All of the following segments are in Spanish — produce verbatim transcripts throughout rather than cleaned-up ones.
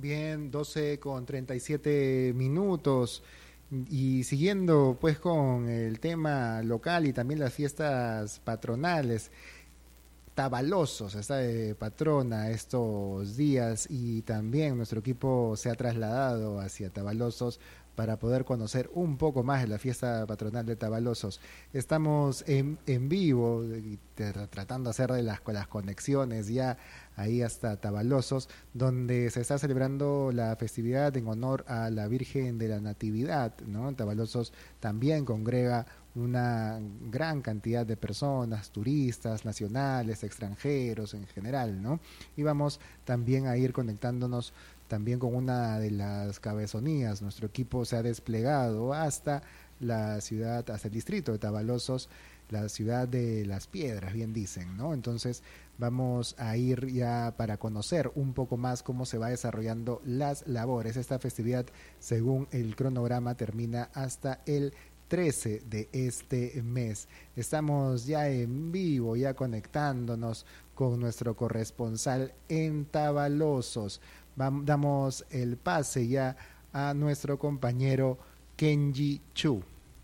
Bien, doce con treinta y siete minutos. Y siguiendo pues con el tema local y también las fiestas patronales, Tavalosos está de patrona estos días y también nuestro equipo se ha trasladado hacia Tavalosos para poder conocer un poco más de la fiesta patronal de Tavalosos. Estamos en, en vivo y tratando de hacer de las, las conexiones ya ahí hasta Tavalosos, donde se está celebrando la festividad en honor a la Virgen de la Natividad, ¿no? Tavalosos también congrega una gran cantidad de personas, turistas, nacionales, extranjeros en general, ¿no? Y vamos también a ir conectándonos también con una de las cabezonías. Nuestro equipo se ha desplegado hasta la ciudad, hasta el distrito de Tavalosos, la ciudad de las piedras, bien dicen, ¿no? Entonces vamos a ir ya para conocer un poco más cómo se va desarrollando las labores. Esta festividad, según el cronograma, termina hasta el trece de este mes. Estamos ya en vivo, ya conectándonos con nuestro corresponsal en Tavalosos. Vamos, damos el pase ya a nuestro compañero Kenji Chu.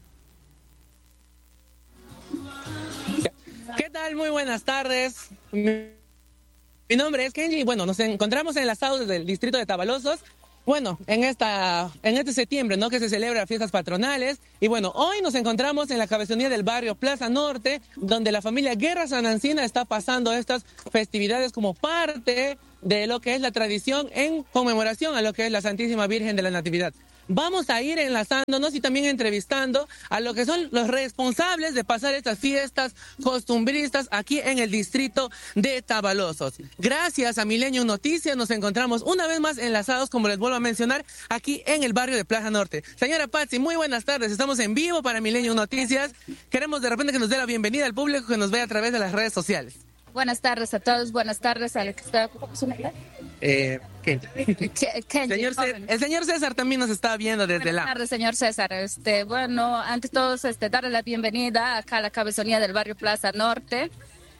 ¿Qué tal? Muy buenas tardes. Mi nombre es Kenji y bueno, nos encontramos enlazados desde el distrito de Tavalosos. Bueno, en esta, en este septiembre, ¿no? Que se celebra fiestas patronales. Y bueno, hoy nos encontramos en la cabezonía del barrio Plaza Norte, donde la familia Guerra Sanancina está pasando estas festividades como parte de lo que es la tradición en conmemoración a lo que es la Santísima Virgen de la Natividad. Vamos a ir enlazándonos y también entrevistando a lo que son los responsables de pasar estas fiestas costumbristas aquí en el distrito de Tavalosos. Gracias a Milenio Noticias nos encontramos una vez más enlazados, como les vuelvo a mencionar, aquí en el barrio de Plaza Norte. Señora Patsy, muy buenas tardes. Estamos en vivo para Milenio Noticias. Queremos de repente que nos dé la bienvenida al público que nos ve a través de las redes sociales. Buenas tardes a todos, buenas tardes a la que está... ¿Cómo se llama? Eh, Kenji. Señor C- el señor César también nos está viendo desde buenas la... Buenas tardes, señor César. Este, bueno, antes de todo, este, darle la bienvenida acá a la cabezonía del barrio Plaza Norte.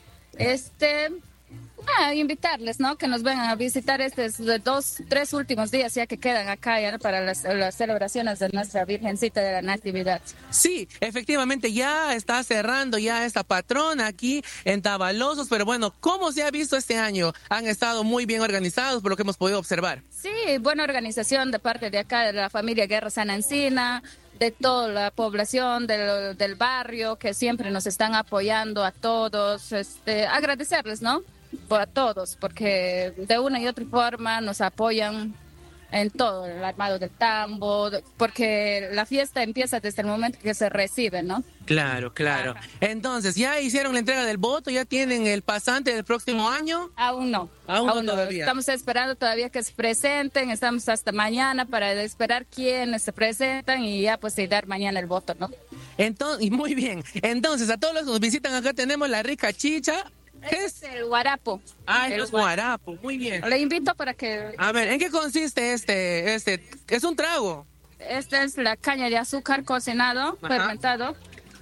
Este... Ah, invitarles, ¿no? Que nos vengan a visitar estos dos, tres últimos días ya que quedan acá ya, ¿no? Para las, las celebraciones de nuestra Virgencita de la Natividad. Sí, efectivamente ya está cerrando ya esta patrona aquí en Tavalosos, pero bueno, ¿cómo se ha visto este año? Han estado muy bien organizados por lo que hemos podido observar. Sí, buena organización de parte de acá de la familia Guerra Sanancina, de toda la población del, del barrio que siempre nos están apoyando a todos, este, agradecerles, ¿no? A todos, porque de una y otra forma nos apoyan en todo, el armado del tambo, porque la fiesta empieza desde el momento que se recibe, ¿no? Claro, claro. Ajá. Entonces, ¿ya hicieron la entrega del voto? ¿Ya tienen el pasante del próximo año? Aún no. Aún, Aún no todavía. Estamos esperando todavía que se presenten, estamos hasta mañana para esperar quiénes se presentan y ya pues dar mañana el voto, ¿no? Entonces, muy bien. Entonces, a todos los que nos visitan acá tenemos la rica chicha. ¿Qué es? El guarapo. Ah, el guarapo, muy bien. Le invito para que... A ver, ¿en qué consiste este? Este es un trago. Esta es la caña de azúcar cocinado, Ajá. fermentado.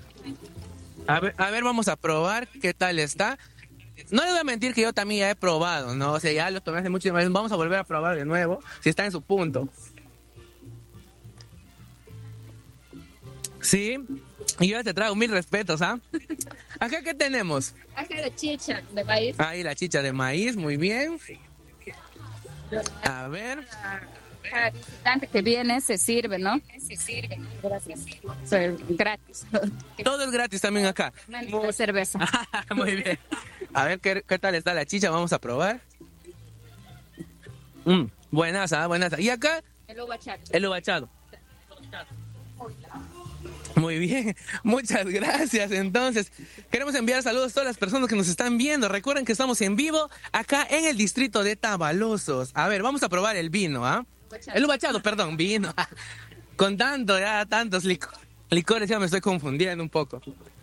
A ver, a ver, vamos a probar qué tal está. No les voy a mentir que yo también ya he probado, ¿no? O sea, ya lo tomé hace muchísimas veces. Vamos a volver a probar de nuevo, si está en su punto. Sí, y yo te traigo mil respetos, ¿ah? ¿eh? ¿Acá qué tenemos? Acá la chicha de maíz. Ahí la chicha de maíz, muy bien. A ver. Cada visitante que viene se sirve, ¿no? Se sirve. Gracias. Es gratis. Todo es gratis también acá. Muy... cerveza. Muy bien. A ver qué, qué tal está la chicha, vamos a probar. Mm, buenas, ¿ah? Buenas. ¿Y acá? El ubachado. El ubachado. Muy bien, muchas gracias. Entonces, queremos enviar saludos a todas las personas que nos están viendo. Recuerden que estamos en vivo acá en el distrito de Tavalosos. A ver, vamos a probar el vino, ¿ah? ¿eh? El ubachado, perdón, vino. Con tanto, ya, tantos lic licores, ya me estoy confundiendo un poco.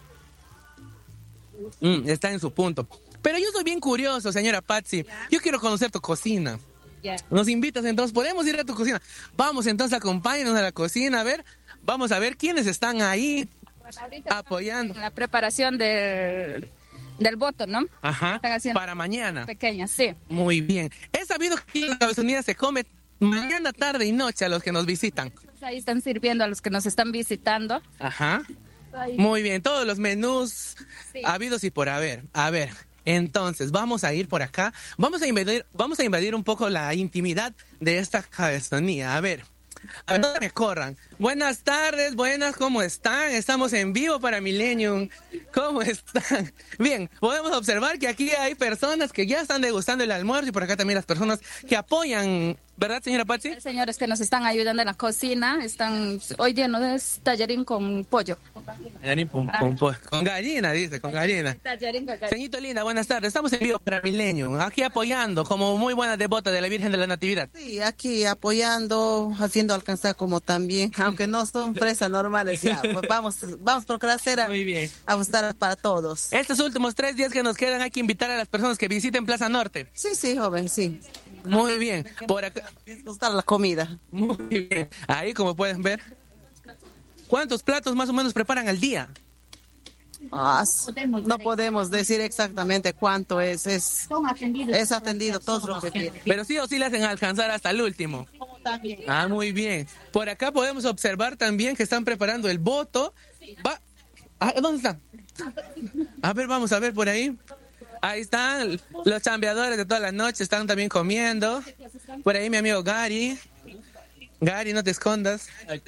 Mm, está en su punto. Pero yo soy bien curioso, señora Patsy. Yo quiero conocer tu cocina. Nos invitas, entonces, podemos ir a tu cocina. Vamos, entonces, acompáñenos a la cocina, a ver. Vamos a ver quiénes están ahí bueno, apoyando. La preparación del, del voto, ¿no? Ajá, para mañana. Pequeña, sí. Muy bien. He sabido que en la cabezonía se come mañana, tarde y noche a los que nos visitan. Ahí están sirviendo a los que nos están visitando. Ajá. Muy bien, todos los menús Sí. habidos y por haber. A ver, entonces vamos a ir por acá. Vamos a invadir, vamos a invadir un poco la intimidad de esta cabezonía. A ver, a ver, no me corran. Buenas tardes, buenas, ¿cómo están? Estamos en vivo para Millennium. ¿Cómo están? Bien, podemos observar que aquí hay personas que ya están degustando el almuerzo y por acá también las personas que apoyan, ¿verdad, señora Patsy? Hay señores que nos están ayudando en la cocina. Están, hoy día no es tallarín con pollo. Tallarín pum, pum, pum. Con gallina, dice, con gallina. Tallarín con gallina. Señorita linda, buenas tardes. Estamos en vivo para Millennium, aquí apoyando como muy buena devota de la Virgen de la Natividad. Sí, aquí apoyando, haciendo alcanzar como también, aunque no son presas normales, ya, pues vamos, vamos a procurar ser a, Muy bien. a gustar para todos. Estos últimos tres días que nos quedan hay que invitar a las personas que visiten Plaza Norte. Sí, sí, joven, sí. Muy bien. Por acá. Gustar la comida. Muy bien. Ahí, como pueden ver. ¿Cuántos platos más o menos preparan al día? Ah, no podemos decir exactamente cuánto es, es, es atendido todo lo que quiere. Pero sí o sí le hacen alcanzar hasta el último. Ah, muy bien. Por acá podemos observar también que están preparando el voto. Va. Ah, ¿dónde están? A ver, vamos a ver por ahí. Ahí están los chambeadores de todas las noches, están también comiendo. Por ahí mi amigo Gary. Gary, no te escondas.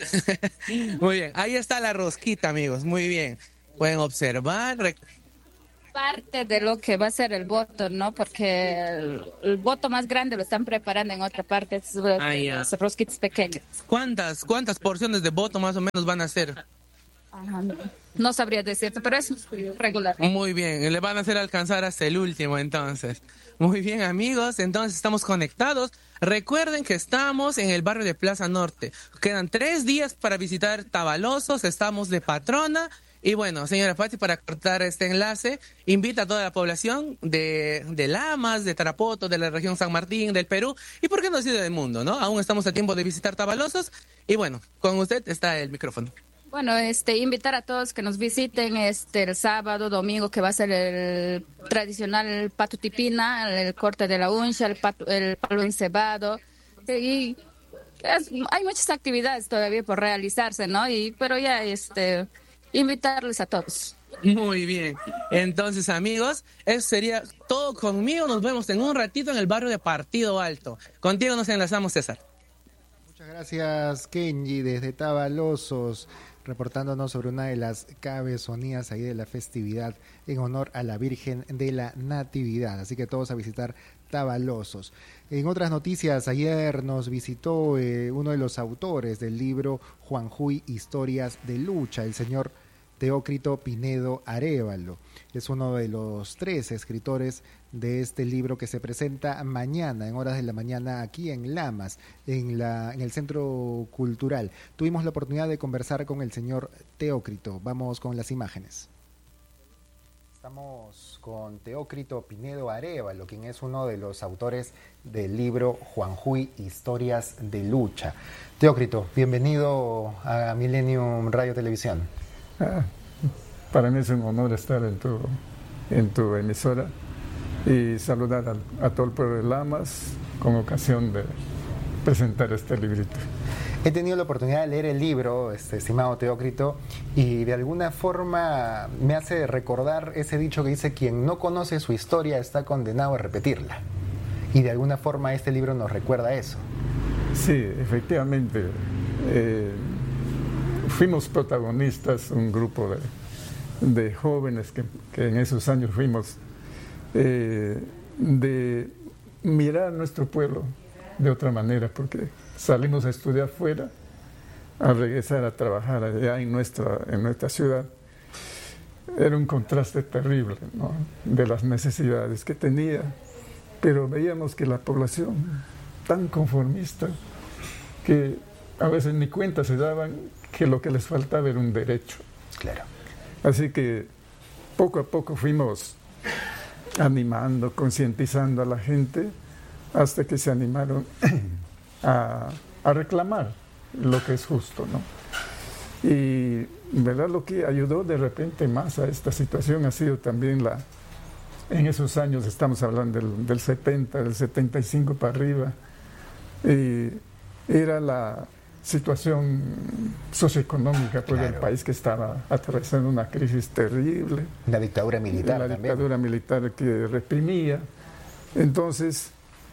Muy bien. Ahí está la rosquita, amigos. Muy bien. Pueden observar. Parte de lo que va a ser el voto, ¿no? Porque el, el voto más grande lo están preparando en otra parte, es, Ah, ya. los rosquitos pequeños. ¿Cuántas, cuántas porciones de voto más o menos van a hacer? Ajá, no, no sabría decirte, pero es regular. Muy bien, le van a hacer alcanzar hasta el último entonces. Muy bien, amigos, entonces estamos conectados. Recuerden que estamos en el barrio de Plaza Norte. Quedan tres días para visitar Tabalosos, estamos de patrona. Y bueno, señora Patsy, para cortar este enlace, invita a toda la población de, de Lamas, de Tarapoto, de la región San Martín, del Perú, y por qué no decir del mundo, ¿no? Aún estamos a tiempo de visitar Tabalosos. Y bueno, con usted está el micrófono. Bueno, este, invitar a todos que nos visiten este el sábado, domingo, que va a ser el tradicional pato tipina, el corte de la uncha, el, pato, el palo encebado. Y es- hay muchas actividades todavía por realizarse, ¿no? Y, pero ya, este, invitarles a todos. Muy bien. Entonces, amigos, eso sería todo conmigo. Nos vemos en un ratito en el barrio de Partido Alto. Contigo nos enlazamos, César. Muchas gracias, Kenji, desde Tabalosos, reportándonos sobre una de las cabezonías ahí de la festividad en honor a la Virgen de la Natividad. Así que todos a visitar Tabalosos. En otras noticias, ayer nos visitó eh, uno de los autores del libro Juanjuy, Historias de Lucha, el señor Teócrito Pinedo Arévalo. Es uno de los tres escritores de este libro que se presenta mañana, en horas de la mañana, aquí en Lamas, en, la, en el Centro Cultural. Tuvimos la oportunidad de conversar con el señor Teócrito. Vamos con las imágenes. Estamos con Teócrito Pinedo Arévalo, quien es uno de los autores del libro Juanjuy, Historias de Lucha. Teócrito, bienvenido a Millennium Radio Televisión. Ah, para mí es un honor estar en tu, en tu emisora y saludar a, a todo el pueblo de Lamas con ocasión de presentar este librito. He tenido la oportunidad de leer el libro, este, estimado Teócrito, y de alguna forma me hace recordar ese dicho que dice: quien no conoce su historia está condenado a repetirla. Y de alguna forma este libro nos recuerda eso. Sí, efectivamente. Eh, fuimos protagonistas, un grupo de, de jóvenes que, que en esos años fuimos, eh, de mirar nuestro pueblo de otra manera, porque salimos a estudiar fuera, a regresar a trabajar allá en nuestra, en nuestra ciudad. Era un contraste terrible, ¿no?, de las necesidades que tenía, pero veíamos que la población tan conformista que a veces ni cuenta se daban que lo que les faltaba era un derecho. Claro. Así que poco a poco fuimos animando, concientizando a la gente hasta que se animaron a, a reclamar lo que es justo, ¿no? Y verdad, lo que ayudó de repente más a esta situación ha sido también la, en esos años, estamos hablando del, del setenta, del setenta y cinco para arriba, Y era la situación socioeconómica pues, Claro. del país, que estaba atravesando una crisis terrible. La dictadura militar La también. dictadura militar que reprimía. Entonces,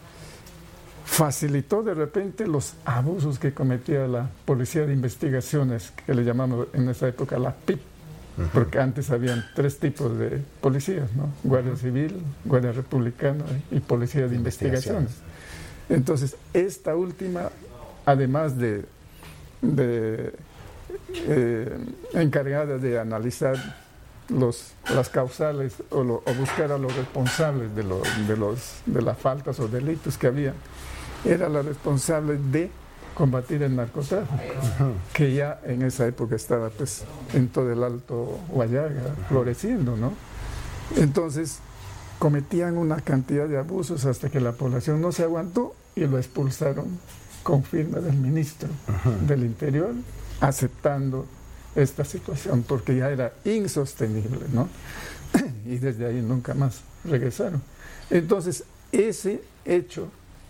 facilitó de repente los abusos que cometía la Policía de Investigaciones, que le llamamos en esa época la P I P, uh-huh. porque antes habían tres tipos de policías, ¿no? Guardia Civil, Guardia Republicana y Policía de Investigaciones. Entonces, esta última, además de, de eh, encargada de analizar los, las causales o, lo, o buscar a los responsables de, lo, de, los, de las faltas o delitos que había, era la responsable de combatir el narcotráfico, uh-huh. que ya en esa época estaba pues en todo el Alto Huallaga, uh-huh. floreciendo, ¿no? Entonces cometían una cantidad de abusos hasta que la población no se aguantó y lo expulsaron con firma del ministro uh-huh. del Interior, aceptando esta situación porque ya era insostenible, ¿no? Y desde ahí nunca más regresaron. Entonces ese hecho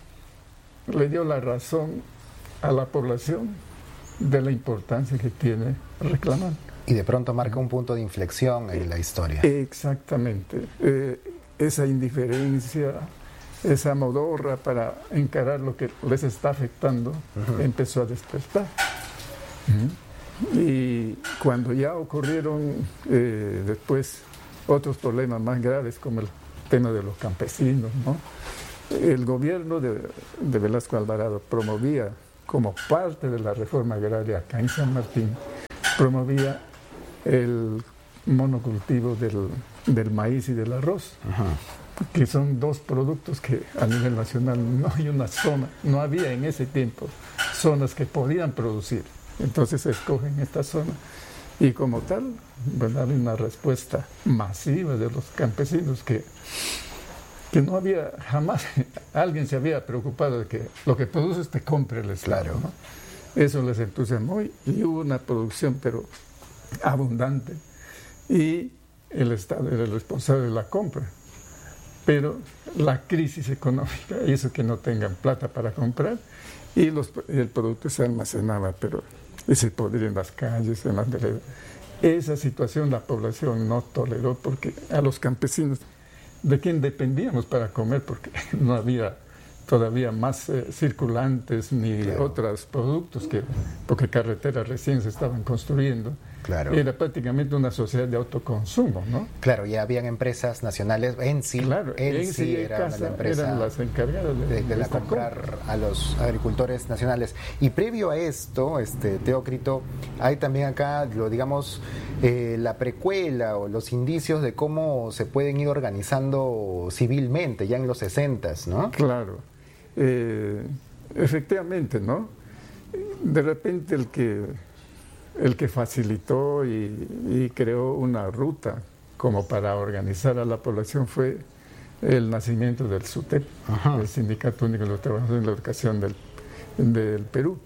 le dio la razón a la población de la importancia que tiene reclamar. Y de pronto marca un punto de inflexión en la historia. Exactamente. Eh, esa indiferencia, esa modorra para encarar lo que les está afectando, uh-huh. empezó a despertar. Uh-huh. Y cuando ya ocurrieron eh, después otros problemas más graves, como el tema de los campesinos, ¿no? El gobierno de, de Velasco Alvarado promovía, como parte de la reforma agraria acá en San Martín, promovía el monocultivo del, del maíz y del arroz, uh-huh. que son dos productos que a nivel nacional no hay una zona, no había en ese tiempo zonas que podían producir. Entonces se escogen esta zona y como tal, bueno, había una respuesta masiva de los campesinos que que no había jamás, alguien se había preocupado de que lo que produces te compre el Estado, claro. ¿no? Eso les entusiasmó y, y hubo una producción pero abundante y el Estado era el responsable de la compra. Pero la crisis económica hizo que no tengan plata para comprar y los, el producto se almacenaba, pero se podría en las calles, en las veredas. Esa situación la población no toleró porque a los campesinos de quien dependíamos para comer, porque no había todavía más eh, circulantes ni claro. otros productos, que, porque carreteras recién se estaban construyendo. Claro. Era prácticamente una sociedad de autoconsumo, ¿no? Claro, ya habían empresas nacionales, ENSI, claro, ENSI era casa, la empresa eran las encargadas de, de, de, de la comprar compra. A los agricultores nacionales. Y previo a esto, este Teócrito, hay también acá, lo digamos, eh, la precuela o los indicios de cómo se pueden ir organizando civilmente, ya en los sesentas, ¿no? Claro, eh, efectivamente, ¿no? De repente el que el que facilitó y, y creó una ruta como para organizar a la población fue el nacimiento del SUTEP, Ajá. el Sindicato Único de los Trabajadores de la Educación del, del Perú.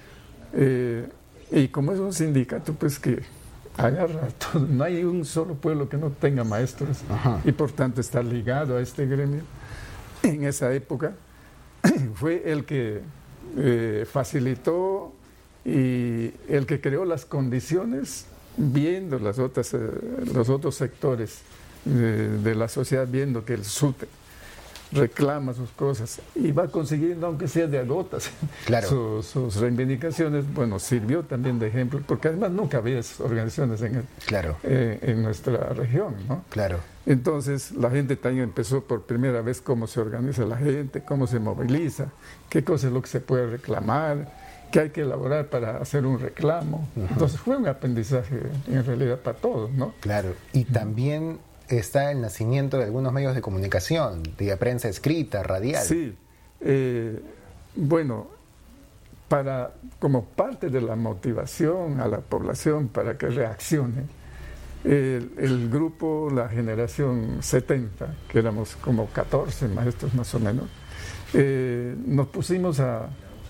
Eh, y como es un sindicato, pues que agarra todo, no hay un solo pueblo que no tenga maestros, Ajá. y por tanto está ligado a este gremio. En esa época fue el que eh, facilitó y el que creó las condiciones, viendo las otras, eh, los otros sectores de, de la sociedad, viendo que el SUTEP reclama sus cosas y va consiguiendo, aunque sea de a gotas, claro. sus, sus reivindicaciones, bueno, sirvió también de ejemplo, porque además nunca había organizaciones en, el, claro. eh, en nuestra región, ¿no? Claro. Entonces la gente también empezó por primera vez cómo se organiza la gente, cómo se moviliza, qué cosa es lo que se puede reclamar, que hay que elaborar para hacer un reclamo. Uh-huh. Entonces fue un aprendizaje en realidad para todos, ¿no? Claro, y también está el nacimiento de algunos medios de comunicación, de prensa escrita, radial. Sí, eh, bueno, para, como parte de la motivación a la población para que reaccione, el, el grupo, la generación setenta, que éramos como catorce maestros más o menos, eh, nos pusimos a,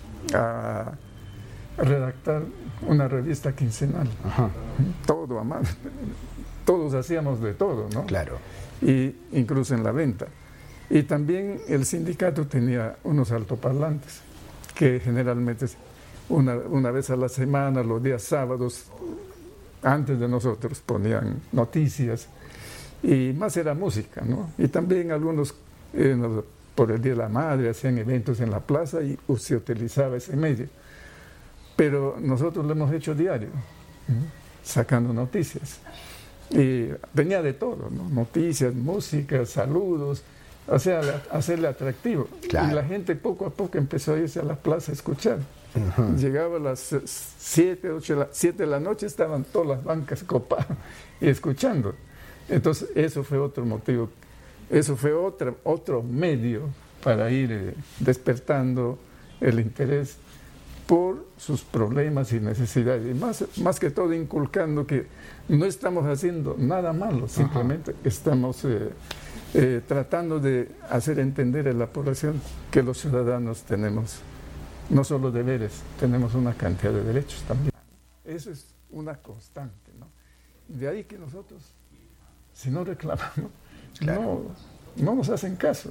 a redactar una revista quincenal. Ajá. Todo a mano. Todos hacíamos de todo, ¿no? Claro. Y incluso en la venta. Y también el sindicato tenía unos altoparlantes. que generalmente una, una vez a la semana, los días sábados, antes de nosotros ponían noticias, y más era música, ¿no? Y también algunos, eh, por el Día de la Madre, hacían eventos en la plaza y se utilizaba ese medio. Pero nosotros lo hemos hecho diario, ¿no? Sacando noticias. Y venía de todo, ¿no? Noticias, música, saludos, o sea, hacerle atractivo. Claro. Y la gente poco a poco empezó a irse a la plaza a escuchar. Uh-huh. Llegaba a las siete, ocho, siete de la noche, estaban todas las bancas copadas y escuchando. Entonces, eso fue otro motivo, eso fue otro, otro medio para ir eh, despertando el interés por sus problemas y necesidades. Y más, más que todo inculcando que no estamos haciendo nada malo, simplemente uh-huh. estamos eh, eh, tratando de hacer entender a la población que los ciudadanos tenemos no solo deberes, tenemos una cantidad de derechos también. Eso es una constante, ¿no? De ahí que nosotros, si no reclamamos, claro. no, no nos hacen caso.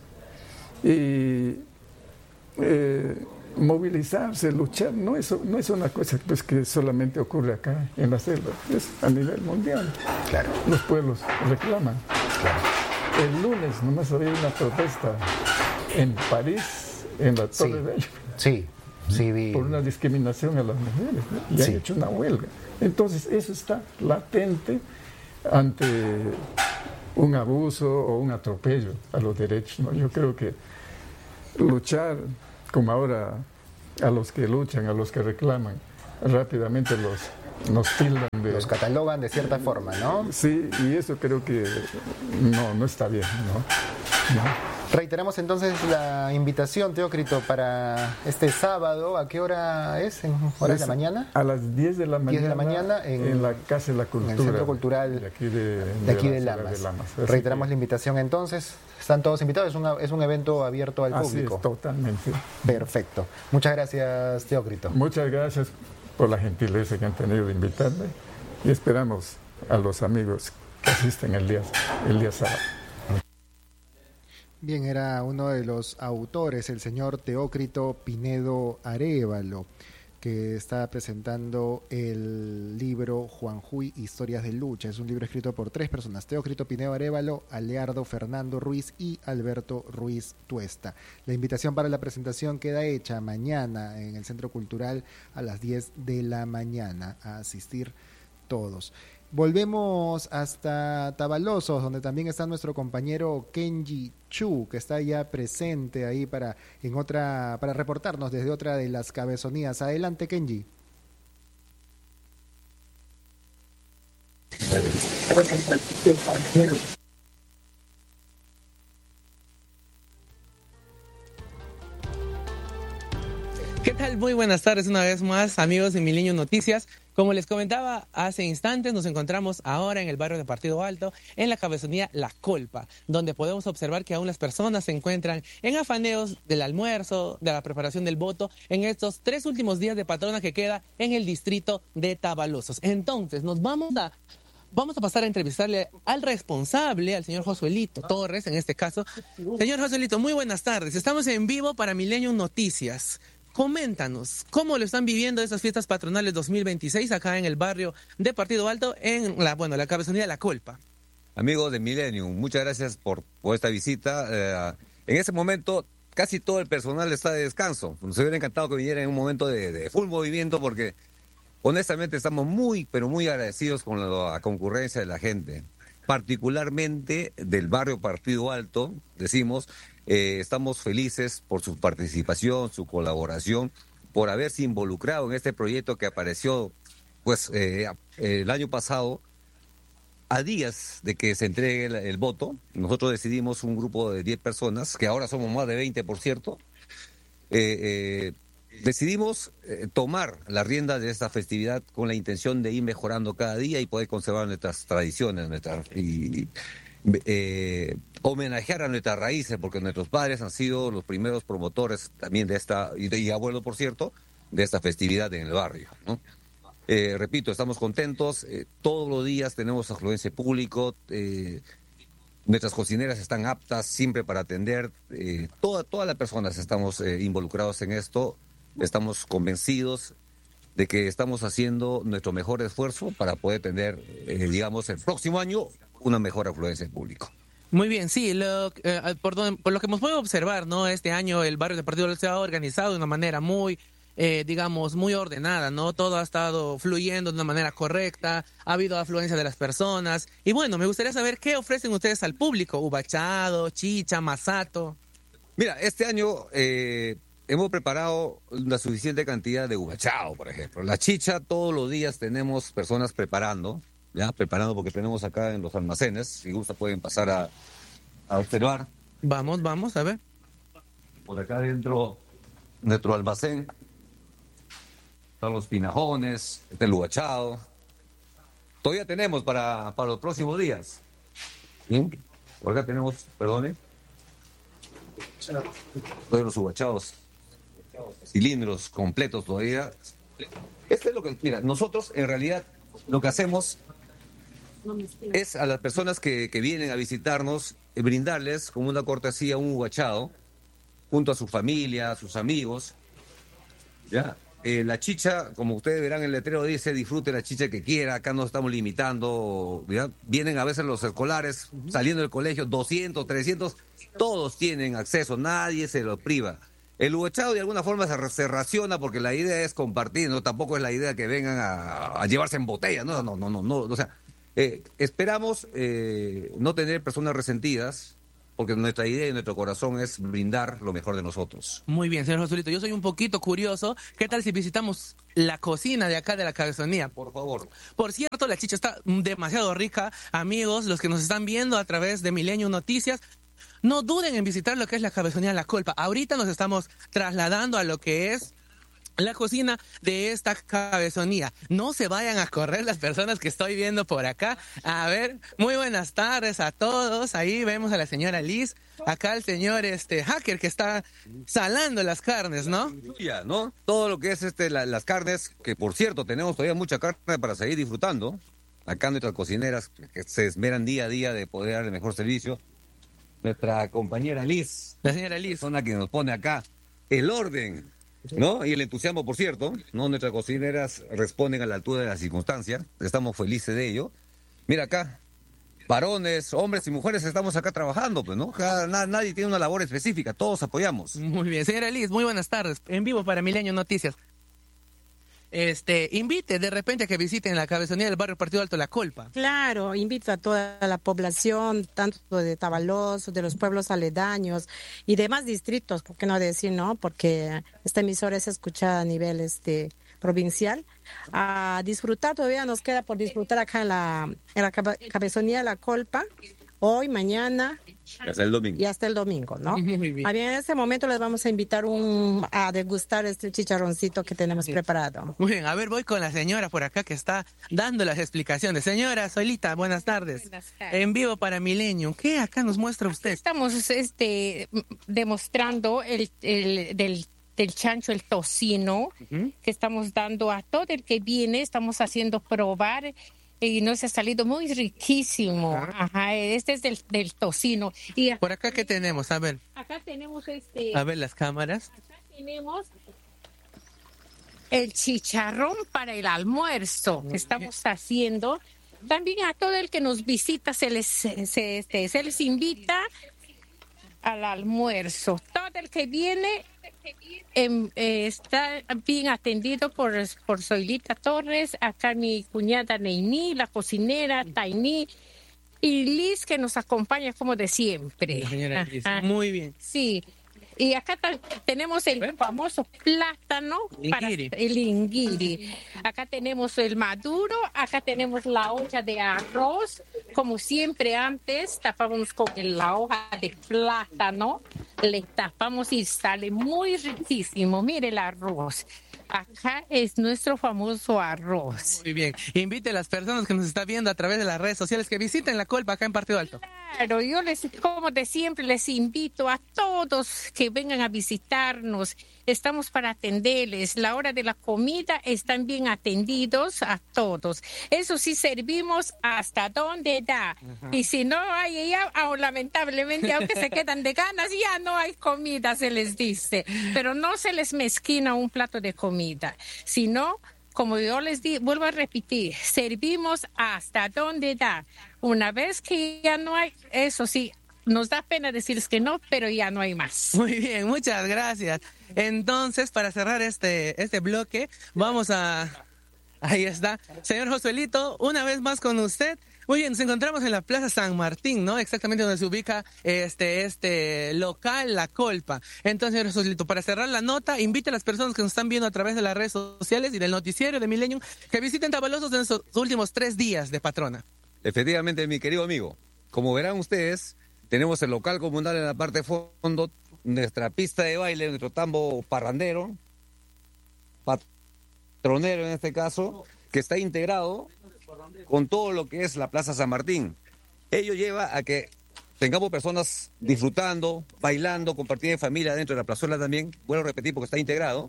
Y eh, movilizarse, luchar, no es, no es una cosa pues, que solamente ocurre acá en la selva, es a nivel mundial. Claro. Los pueblos reclaman. Claro. El lunes nomás había una protesta en París, en la Torre de Eiffel. Sí. Sí, vi. Por una discriminación a las mujeres, ¿no? Y sí. han hecho una huelga. Entonces eso está latente ante un abuso o un atropello a los derechos, ¿no? Yo creo que luchar, como ahora a los que luchan, a los que reclaman, rápidamente los, nos tildan de... Los catalogan de cierta forma, ¿no? Sí, y eso creo que no, no está bien, ¿no? ¿No? Reiteramos entonces la invitación, Teócrito, para este sábado. ¿A qué hora es? ¿En horas de la mañana? A las diez de la mañana. diez de la mañana en, en la Casa de la Cultura. En el Centro Cultural de aquí de, de, de, aquí de, la Lamas. de Lamas. Reiteramos que... la invitación entonces. Están todos invitados. Es, una, es un evento abierto al Así público. Es, totalmente. Perfecto. Muchas gracias, Teócrito. Muchas gracias por la gentileza que han tenido de invitarme y esperamos a los amigos que asisten el día, el día sábado. Bien, era uno de los autores, el señor Teócrito Pinedo Arévalo, que está presentando el libro Juanjuy, Historias de Lucha. Es un libro escrito por tres personas: Teócrito Pinedo Arévalo, Aleardo Fernando Ruiz y Alberto Ruiz Tuesta. La invitación para la presentación queda hecha mañana en el Centro Cultural a las diez de la mañana, a asistir todos. Volvemos hasta Tavalosos, donde también está nuestro compañero Kenji Chu, que está ya presente ahí para en otra para reportarnos desde otra de las cabezonías. Adelante, Kenji. ¿Qué tal? Muy buenas tardes una vez más, amigos de Milenio Noticias. Como les comentaba hace instantes, nos encontramos ahora en el barrio de Partido Alto, en la cabezonía La Colpa, donde podemos observar que aún las personas se encuentran en afaneos del almuerzo, de la preparación del voto, en estos tres últimos días de patrona que queda en el distrito de Tavalosos. Entonces, nos vamos a... Vamos a pasar a entrevistarle al responsable, al señor Josuelito Torres, en este caso. Señor Josuelito, muy buenas tardes. Estamos en vivo para Milenio Noticias. Coméntanos, ¿cómo lo están viviendo esas fiestas patronales dos mil veintiséis acá en el barrio de Partido Alto, en la, bueno, la cabezonía de La Colpa? Amigos de Millennium, muchas gracias por, por esta visita. Eh, en este momento, casi todo el personal está de descanso. Nos hubiera encantado que viniera en un momento de, de full movimiento porque honestamente estamos muy, pero muy agradecidos con la, la concurrencia de la gente. Particularmente del barrio Partido Alto, decimos, eh, estamos felices por su participación, su colaboración, por haberse involucrado en este proyecto que apareció pues eh, el año pasado, a días de que se entregue el, el voto. Nosotros decidimos un grupo de diez personas, que ahora somos más de veinte, por cierto, eh, eh, decidimos eh, tomar la rienda de esta festividad con la intención de ir mejorando cada día y poder conservar nuestras tradiciones, nuestras, y eh, homenajear a nuestras raíces, porque nuestros padres han sido los primeros promotores también de esta, y, de, y abuelos, por cierto, de esta festividad en el barrio, ¿no? Eh, repito, estamos contentos, eh, todos los días tenemos afluencia público, eh, nuestras cocineras están aptas siempre para atender, eh, toda, todas las personas estamos eh, involucrados en esto. estamos convencidos de que estamos haciendo nuestro mejor esfuerzo para poder tener, eh, digamos, el próximo año una mejor afluencia en público. Muy bien, sí, lo, eh, por, donde, por lo que hemos podido observar, ¿no? Este año el barrio de Partido se ha organizado de una manera muy, eh, digamos, muy ordenada, ¿no? Todo ha estado fluyendo de una manera correcta, ha habido afluencia de las personas. Y bueno, me gustaría saber qué ofrecen ustedes al público, ubachado, chicha, masato. Mira, este año eh, hemos preparado una suficiente cantidad de ubachao, por ejemplo. La chicha, todos los días tenemos personas preparando, ya, preparando porque tenemos acá en los almacenes. Si gusta pueden pasar a, a observar. Vamos, vamos, a ver. Por acá dentro, nuestro almacén, están los pinajones, está el ubachao. Todavía tenemos para, para los próximos días. Bien, por acá tenemos, perdone, todos los ubachados, cilindros completos todavía. Este es lo que, mira, nosotros en realidad lo que hacemos es a las personas que, que vienen a visitarnos, eh, brindarles como una cortesía un ubachado, junto a su familia, a sus amigos. ¿Ya? Eh, la chicha, como ustedes verán, el letrero dice, disfrute la chicha que quiera, acá no estamos limitando, ¿ya? Vienen a veces los escolares, saliendo del colegio, doscientos, trescientos, todos tienen acceso, nadie se lo priva. El ubachado de alguna forma se, se raciona porque la idea es compartir, no tampoco es la idea que vengan a, a llevarse en botella, no, no, no, no, no, o sea, eh, esperamos eh, no tener personas resentidas, porque nuestra idea y nuestro corazón es brindar lo mejor de nosotros. Muy bien, señor Joselito, yo soy un poquito curioso. ¿Qué tal si visitamos la cocina de acá de la Cabezonía? Por favor. Por cierto, la chicha está demasiado rica. Amigos, los que nos están viendo a través de Milenio Noticias, no duden en visitar lo que es la Cabezonía La Colpa. Ahorita nos estamos trasladando a lo que es la cocina de esta cabezonía. No se vayan a correr las personas que estoy viendo por acá. A ver, muy buenas tardes a todos. Ahí vemos a la señora Liz, acá el señor este hacker que está salando las carnes, ¿no? Ya, ¿no? Todo lo que es este la, las carnes, que por cierto tenemos todavía mucha carne para seguir disfrutando. Acá nuestras cocineras que se esmeran día a día de poder dar el mejor servicio. Nuestra compañera Liz, la señora Liz, persona que nos pone acá el orden, ¿no? Y el entusiasmo, por cierto, ¿no? Nuestras cocineras responden a la altura de la circunstancia. Estamos felices de ello. Mira acá, varones, hombres y mujeres estamos acá trabajando, pues, ¿no? Cada, na, nadie tiene una labor específica, todos apoyamos. Muy bien, señora Liz, muy buenas tardes. En vivo para Milenio Noticias. Este, invite de repente a que visiten la cabezonía del barrio Partido Alto La Colpa. Claro, invito a toda la población, tanto de Tabaloso, de los pueblos aledaños y demás distritos, ¿por qué no decir, no? Porque esta emisora es escuchada a nivel este provincial. A disfrutar, todavía nos queda por disfrutar acá en la, en la cabezonía de La Colpa, hoy, mañana. Hasta el domingo. Y hasta el domingo, ¿no? Muy bien. Ah, bien, en este momento les vamos a invitar un, a degustar este chicharroncito que tenemos preparado. Muy bien, a ver, voy con la señora por acá que está dando las explicaciones. Señora Solita, buenas tardes. Buenas tardes. En vivo para Milenio. ¿Qué acá nos muestra usted? Estamos este, demostrando el, el del, del chancho, el tocino, Uh-huh. que estamos dando a todo el que viene, estamos haciendo probar. Y nos ha salido muy riquísimo. Ajá, este es del, del tocino. Y a- Por acá, ¿qué tenemos? A ver, acá tenemos este, a ver las cámaras. acá tenemos el chicharrón para el almuerzo que estamos haciendo. También a todo el que nos visita se les, se, este, se les invita al almuerzo. Todo el que viene em, eh, está bien atendido por, por Zoilita Torres, acá mi cuñada Neini, la cocinera Taini y Liz, que nos acompaña como de siempre. La señora Liz. Ajá. Muy bien. Sí, y acá ta- tenemos el famoso plátano, para Inguiri. el inguiri. Acá tenemos el maduro, acá tenemos la olla de arroz. Como siempre antes, tapamos con la hoja de plátano, le tapamos y sale muy riquísimo. Mire el arroz. Acá es nuestro famoso arroz. Muy bien. Invite a las personas que nos están viendo a través de las redes sociales que visiten La Colpa acá en Partido Alto. Claro, yo les, como de siempre, les invito a todos que vengan a visitarnos, estamos para atenderles. La hora de la comida están bien atendidos a todos. Eso sí, servimos hasta donde da. Uh-huh. Y si no hay, ya, oh, lamentablemente, aunque se quedan de ganas, ya no hay comida, se les dice. Pero no se les mezquina un plato de comida, sino, como yo les di, vuelvo a repetir, servimos hasta donde da. Una vez que ya no hay, eso sí, nos da pena decirles que no, pero ya no hay más. Muy bien, muchas gracias. Entonces, para cerrar este, este bloque, vamos a... Ahí está. Señor Josuelito, una vez más con usted. Muy bien, nos encontramos en la Plaza San Martín, ¿no? Exactamente donde se ubica este, este local, La Colpa. Entonces, señor Josuelito, para cerrar la nota, invite a las personas que nos están viendo a través de las redes sociales y del noticiero de Millennium que visiten Tavalosos en estos últimos tres días de patrona. Efectivamente, mi querido amigo, como verán ustedes, tenemos el local comunal en la parte de fondo, nuestra pista de baile, nuestro tambo parrandero, patronero en este caso, que está integrado con todo lo que es la Plaza San Martín. Ello lleva a que tengamos personas disfrutando, bailando, compartiendo en familia dentro de la plazuela también. Vuelvo a repetir porque está integrado.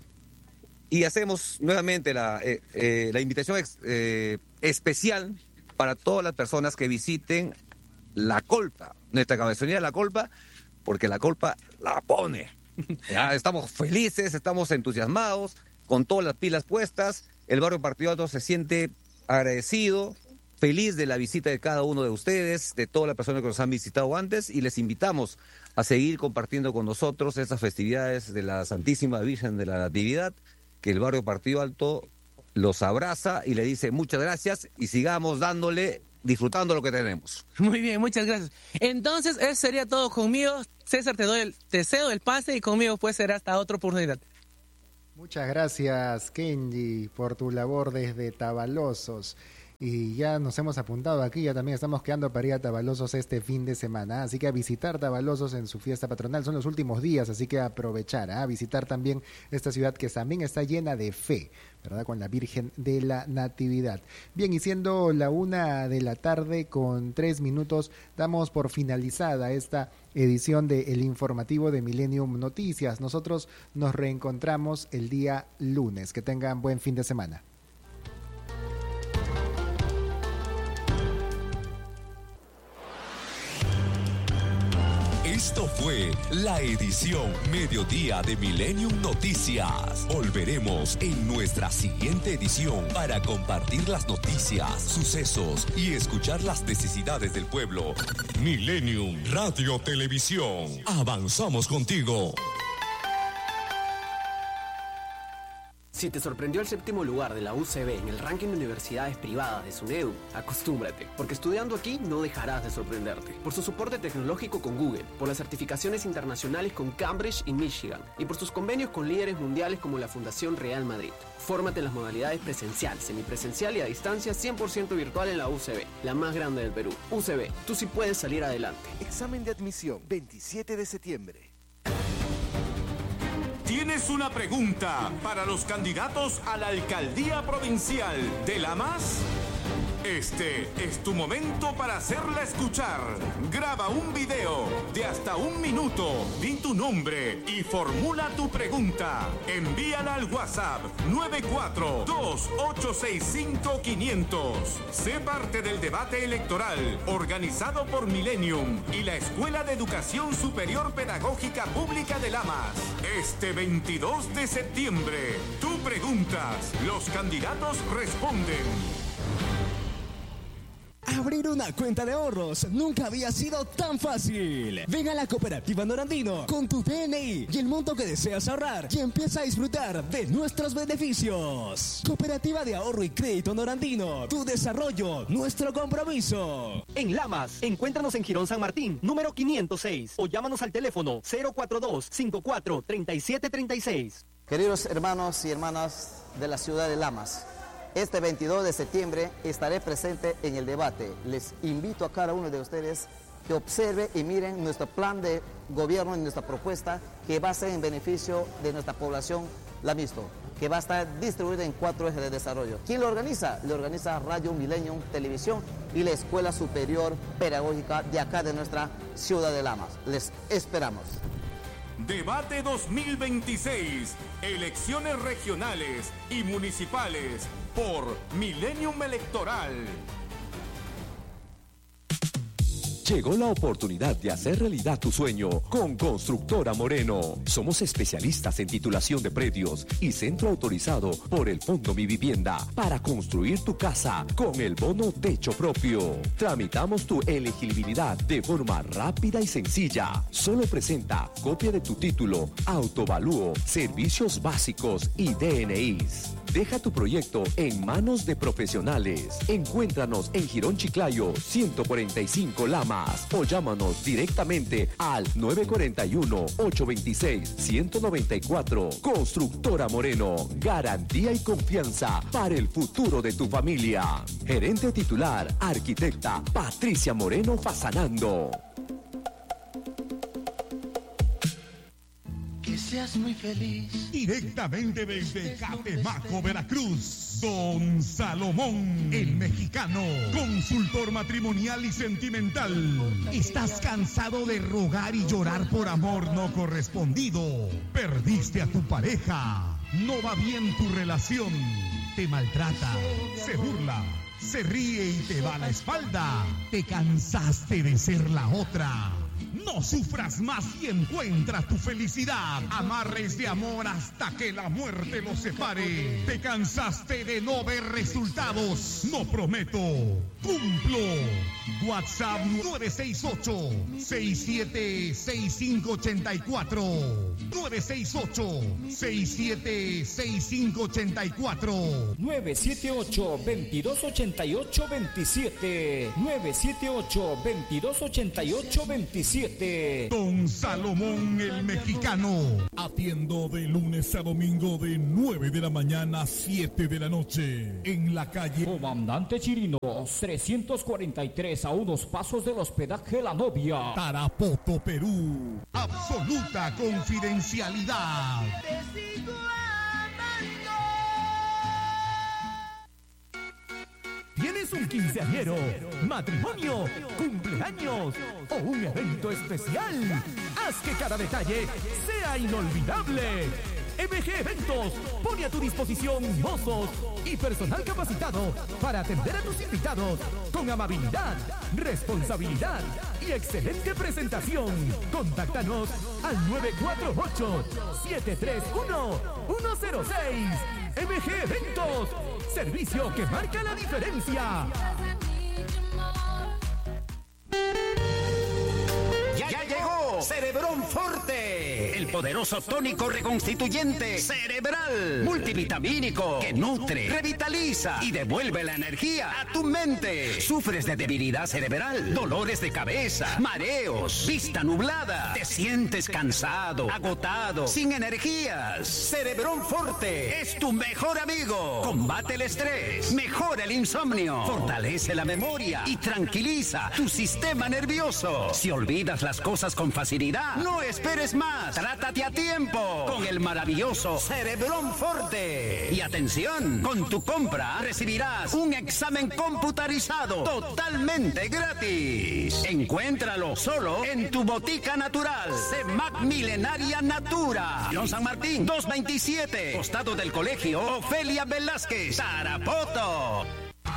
Y hacemos nuevamente la, eh, eh, la invitación ex, eh, especial para todas las personas que visiten La Colpa, nuestra cabezonería La Colpa, porque La Colpa la pone. Ya estamos felices, estamos entusiasmados, con todas las pilas puestas. El barrio Partido Alto se siente agradecido, feliz de la visita de cada uno de ustedes, de todas las personas que nos han visitado antes, y les invitamos a seguir compartiendo con nosotros estas festividades de la Santísima Virgen de la Natividad, que el barrio Partido Alto los abraza y le dice muchas gracias y sigamos dándole, disfrutando lo que tenemos. Muy bien, muchas gracias. Entonces, eso sería todo conmigo. César, te doy el, te cedo el pase y conmigo pues será hasta otra oportunidad. Muchas gracias, Kenji, por tu labor desde Tavalosos. Y ya nos hemos apuntado aquí, ya también estamos quedando para ir a Tavalosos este fin de semana. Así que a visitar Tavalosos en su fiesta patronal. Son los últimos días, así que a aprovechar, ¿eh? A visitar también esta ciudad que también está llena de fe, ¿verdad? Con la Virgen de la Natividad. Bien, y siendo la una de la tarde con tres minutos, damos por finalizada esta edición de El Informativo de Millennium Noticias. Nosotros nos reencontramos el día lunes. Que tengan buen fin de semana. Esto fue la edición Mediodía de Millennium Noticias. Volveremos en nuestra siguiente edición para compartir las noticias, sucesos y escuchar las necesidades del pueblo. Millennium Radio Televisión. Avanzamos contigo. Si te sorprendió el séptimo lugar de la U C B en el ranking de universidades privadas de SUNEDU, acostúmbrate, porque estudiando aquí no dejarás de sorprenderte. Por su soporte tecnológico con Google, por las certificaciones internacionales con Cambridge y Michigan, y por sus convenios con líderes mundiales como la Fundación Real Madrid. Fórmate en las modalidades presencial, semipresencial y a distancia cien por ciento virtual en la U C B, la más grande del Perú. U C B, tú sí puedes salir adelante. Examen de admisión, veintisiete de septiembre. ¿Tienes una pregunta para los candidatos a la alcaldía provincial de Lamas? Este es tu momento para hacerla escuchar. Graba un video de hasta un minuto, di tu nombre y formula tu pregunta. Envíala al WhatsApp nueve cuatro dos ocho seis cinco quinientos. Sé parte del debate electoral organizado por Millennium y la Escuela de Educación Superior Pedagógica Pública de Lamas. Este veintidós de septiembre, tú preguntas, los candidatos responden. Abrir una cuenta de ahorros nunca había sido tan fácil. Ven a la Cooperativa Norandino con tu D N I y el monto que deseas ahorrar y empieza a disfrutar de nuestros beneficios. Cooperativa de Ahorro y Crédito Norandino, tu desarrollo, nuestro compromiso. En Lamas, encuéntranos en Girón San Martín, número quinientos seis, o llámanos al teléfono cero cuatro dos cinco cuatro tres siete tres seis. Queridos hermanos y hermanas de la ciudad de Lamas, este veintidós de septiembre estaré presente en el debate. Les invito a cada uno de ustedes que observe y miren nuestro plan de gobierno y nuestra propuesta que va a ser en beneficio de nuestra población lamisto, que va a estar distribuida en cuatro ejes de desarrollo. ¿Quién lo organiza? Lo organiza Radio Millennium Televisión y la Escuela Superior Pedagógica de acá de nuestra ciudad de Lamas. Les esperamos. Debate dos mil veintiséis, elecciones regionales y municipales por Millennium Electoral. Llegó la oportunidad de hacer realidad tu sueño con Constructora Moreno. Somos especialistas en titulación de predios y centro autorizado por el Fondo Mi Vivienda para construir tu casa con el bono techo propio. Tramitamos tu elegibilidad de forma rápida y sencilla. Solo presenta copia de tu título, autovalúo, servicios básicos y D N Is. Deja tu proyecto en manos de profesionales. Encuéntranos en Girón Chiclayo, ciento cuarenta y cinco Lamas, o llámanos directamente al nueve cuatro uno, ocho dos seis, uno nueve cuatro. Constructora Moreno, garantía y confianza para el futuro de tu familia. Gerente titular, arquitecta Patricia Moreno Fasanando. Que seas muy feliz. Directamente desde Catemaco, Veracruz, Don Salomón, el mexicano, consultor matrimonial y sentimental. ¿Estás cansado de rogar y llorar por amor no correspondido? ¿Perdiste a tu pareja? ¿No va bien tu relación? ¿Te maltrata? ¿Se burla? ¿Se ríe y te da la espalda? ¿Te cansaste de ser la otra? No sufras más y encuentra tu felicidad. Amarres de amor hasta que la muerte los separe. ¿Te cansaste de no ver resultados? No prometo, cumplo. WhatsApp nueve seis ocho, seis siete seis cinco ocho cuatro. nueve seis ocho, seis siete seis cinco ocho cuatro. nueve siete ocho, dos dos ocho ocho dos siete. nueve siete ocho, dos dos ocho ocho dos siete. Don Salomón el mexicano. Atiendo de lunes a domingo de nueve de la mañana a siete de la noche. En la calle Comandante Chirinos, trescientos cuarenta y tres, a unos pasos del hospedaje La Novia, Tarapoto, Perú. Absoluta confidencialidad. Te sigo amando. ¿Tienes un quinceañero, matrimonio, cumpleaños o un evento especial? Haz que cada detalle sea inolvidable. M G Eventos pone a tu disposición mozos y personal capacitado para atender a tus invitados con amabilidad, responsabilidad y excelente presentación. Contáctanos al nueve cuatro ocho, siete tres uno, uno cero seis. M G Eventos, servicio que marca la diferencia. Ya llegó Cerebrón Forte, el poderoso tónico reconstituyente cerebral, multivitamínico, que nutre, revitaliza y devuelve la energía a tu mente. ¿Sufres de debilidad cerebral, dolores de cabeza, mareos, vista nublada? ¿Te sientes cansado, agotado, sin energías? Cerebrón Forte es tu mejor amigo. Combate el estrés, mejora el insomnio, fortalece la memoria y tranquiliza tu sistema nervioso. Si olvidas las cosas con facilidad, no esperes más. Trátate a tiempo con el maravilloso Cerebrón Forte. Y atención, con tu compra recibirás un examen computarizado totalmente gratis. Encuéntralo solo en tu botica natural, CEMAC Milenaria Natura, Girón San Martín, doscientos veintisiete, costado del Colegio Ofelia Velázquez, Tarapoto.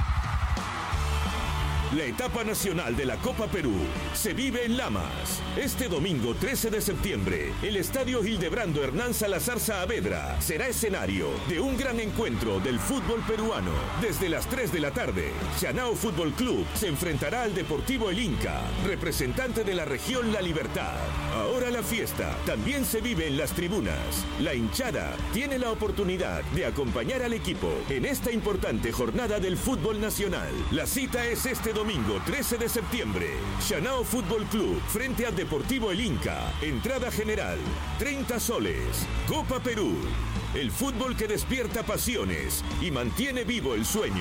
La etapa nacional de la Copa Perú se vive en Lamas. Este domingo trece de septiembre, el Estadio Hildebrando Hernán Salazar Saavedra será escenario de un gran encuentro del fútbol peruano. Desde las tres de la tarde, Chanao Fútbol Club se enfrentará al Deportivo El Inca, representante de la región La Libertad. Ahora la fiesta también se vive en las tribunas. La hinchada tiene la oportunidad de acompañar al equipo en esta importante jornada del fútbol nacional. La cita es este domingo trece de septiembre. Chanao Fútbol Club frente al Deportivo El Inca. Entrada general, treinta soles. Copa Perú. El fútbol que despierta pasiones y mantiene vivo el sueño.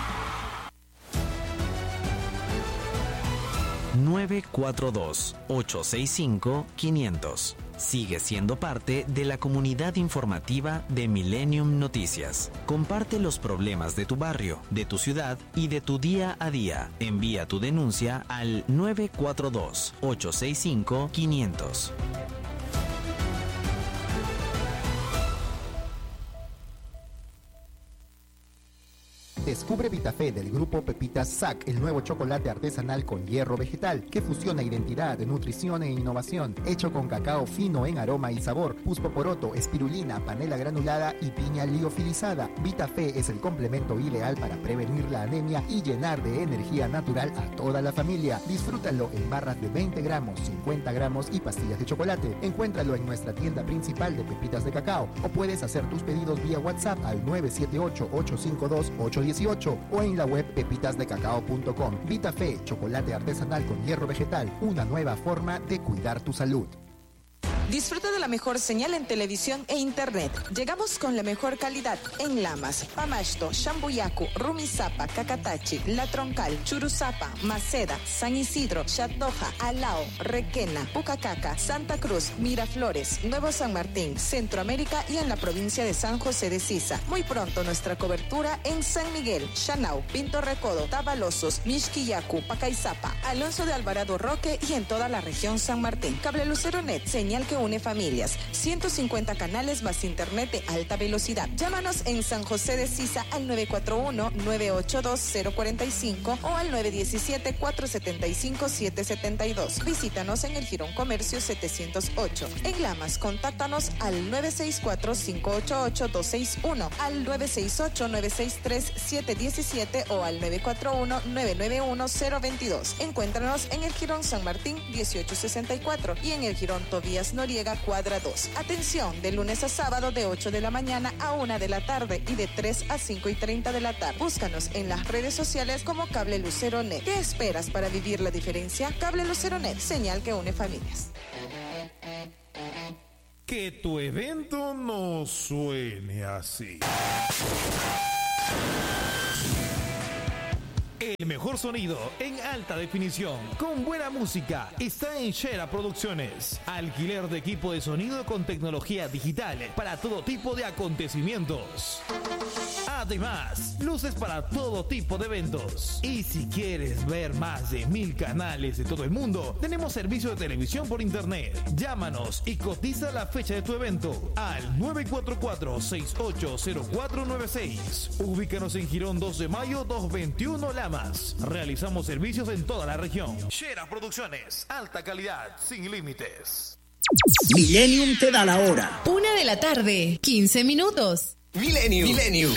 nueve cuatro dos, ocho seis cinco, quinientos. Sigue siendo parte de la comunidad informativa de Millennium Noticias. Comparte los problemas de tu barrio, de tu ciudad y de tu día a día. Envía tu denuncia al nueve cuatro dos, ocho seis cinco, quinientos. Descubre Vitafé del grupo Pepitas S A C, el nuevo chocolate artesanal con hierro vegetal que fusiona identidad, nutrición e innovación, hecho con cacao fino en aroma y sabor, puspoporoto, espirulina, panela granulada y piña liofilizada. Vitafé es el complemento ideal para prevenir la anemia y llenar de energía natural a toda la familia. Disfrútalo en barras de veinte gramos, cincuenta gramos y pastillas de chocolate. Encuéntralo en nuestra tienda principal de Pepitas de Cacao o puedes hacer tus pedidos vía WhatsApp al nueve siete ocho, ocho cinco dos, ocho uno ocho o en la web pepitas de cacao punto com. Vitafé, chocolate artesanal con hierro vegetal, una nueva forma de cuidar tu salud. Disfruta de la mejor señal en televisión e internet. Llegamos con la mejor calidad en Lamas, Pamashto, Shambuyacu, Rumisapa, Cacatachi, La Troncal, Churuzapa, Maceda, San Isidro, Chatdoja, Alao, Requena, Pucacaca, Santa Cruz, Miraflores, Nuevo San Martín, Centroamérica y en la provincia de San José de Sisa. Muy pronto nuestra cobertura en San Miguel, Chanau, Pinto Recodo, Tabalosos, Mixquillacu, Pacaizapa, Alonso de Alvarado Roque y en toda la región San Martín. Cable Lucero Net, señal que une familias, ciento cincuenta canales más internet de alta velocidad. Llámanos en San José de Sisa al nueve cuatro uno, nueve ocho dos, cero cuatro cinco o al nueve uno siete, cuatro siete cinco, siete siete dos. Visítanos en el Girón Comercio setecientos ocho. En Lamas, contáctanos al nueve seis cuatro, cinco ocho ocho, dos seis uno, al nueve seis ocho, nueve seis tres, siete uno siete o al nueve cuatro uno, nueve nueve uno, cero dos dos. Encuéntranos en el Girón San Martín dieciocho sesenta y cuatro y en el Girón Tobías Noriega Cuadra dos. Atención, de lunes a sábado de ocho de la mañana a una de la tarde y de tres a cinco y treinta de la tarde. Búscanos en las redes sociales como Cable Lucero Net. ¿Qué esperas para vivir la diferencia? Cable Lucero Net, señal que une familias. Que tu evento no suene así. El mejor sonido en alta definición, con buena música, está en Shera Producciones. Alquiler de equipo de sonido con tecnología digital para todo tipo de acontecimientos. Además, luces para todo tipo de eventos. Y si quieres ver más de mil canales de todo el mundo, tenemos servicio de televisión por internet. Llámanos y cotiza la fecha de tu evento al nueve cuatro cuatro, seis ocho cero cuatro nueve seis. Ubícanos en Girón dos de mayo doscientos veintiuno Lamas. Realizamos servicios en toda la región. Shera Producciones, alta calidad, sin límites. Millennium te da la hora. Una de la tarde, quince minutos. Millennium. Millennium.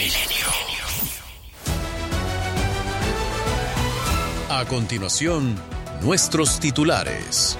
A continuación, nuestros titulares.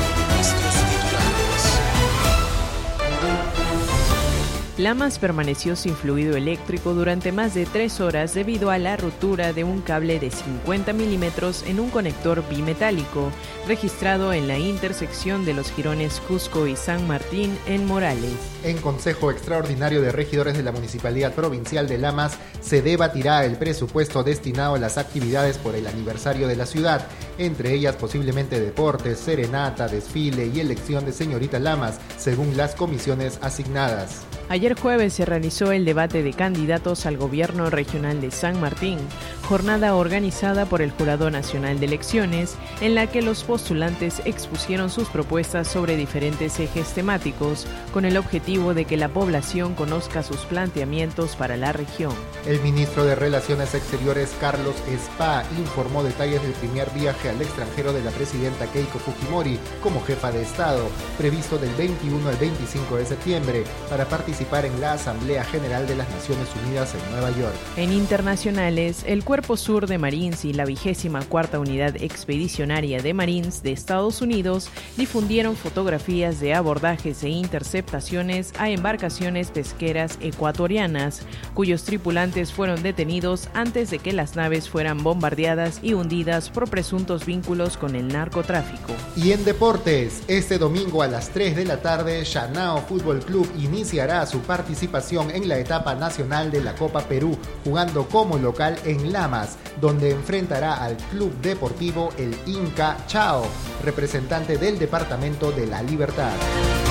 Lamas permaneció sin fluido eléctrico durante más de tres horas debido a la ruptura de un cable de cincuenta milímetros en un conector bimetálico registrado en la intersección de los jirones Cusco y San Martín en Morales. En Consejo Extraordinario de Regidores de la Municipalidad Provincial de Lamas se debatirá el presupuesto destinado a las actividades por el aniversario de la ciudad, entre ellas posiblemente deportes, serenata, desfile y elección de señorita Lamas, según las comisiones asignadas. Ayer jueves se realizó el debate de candidatos al gobierno regional de San Martín, jornada organizada por el Jurado Nacional de Elecciones, en la que los postulantes expusieron sus propuestas sobre diferentes ejes temáticos, con el objetivo de que la población conozca sus planteamientos para la región. El ministro de Relaciones Exteriores, Carlos Spa, informó detalles del primer viaje al extranjero de la presidenta Keiko Fujimori como jefa de Estado, previsto del veintiuno al veinticinco de septiembre, para participar en la Asamblea General de las Naciones Unidas en Nueva York. En internacionales, el Cuerpo Sur de Marines y la vigésima cuarta Unidad Expedicionaria de Marines de Estados Unidos difundieron fotografías de abordajes e interceptaciones a embarcaciones pesqueras ecuatorianas, cuyos tripulantes fueron detenidos antes de que las naves fueran bombardeadas y hundidas por presuntos vínculos con el narcotráfico. Y en deportes, este domingo a las tres de la tarde, Chanao Fútbol Club iniciará su participación en la etapa nacional de la Copa Perú, jugando como local en Lamas, donde enfrentará al Club Deportivo El Inca Chao, representante del Departamento de la Libertad.